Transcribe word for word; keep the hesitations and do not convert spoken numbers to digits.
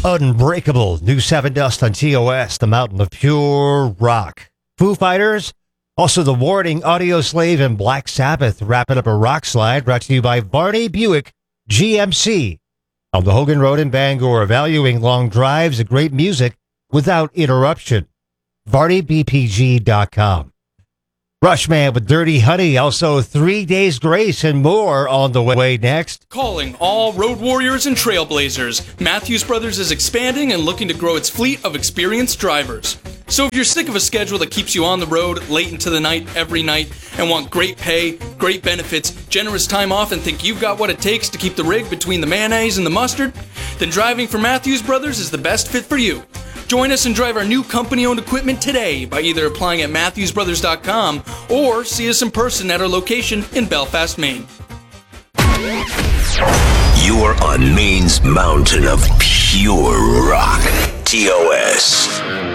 Unbreakable, New Seven Dust on T O S, the mountain of pure rock. Foo Fighters, also The Warning, Audio Slave, and Black Sabbath, wrapping up a rock slide brought to you by Barney Buick G M C. On the Hogan Road in Bangor, valuing long drives and great music without interruption. Varney B P G dot com. Rushman with Dirty Honey, also Three Days Grace and more on the way next. Calling all road warriors and trailblazers, Matthews Brothers is expanding and looking to grow its fleet of experienced drivers. So if you're sick of a schedule that keeps you on the road late into the night every night and want great pay, great benefits, generous time off, and think you've got what it takes to keep the rig between the mayonnaise and the mustard, then driving for Matthews Brothers is the best fit for you. Join us and drive our new company-owned equipment today by either applying at Matthews Brothers dot com or see us in person at our location in Belfast, Maine. You're on Maine's mountain of pure rock. T O S.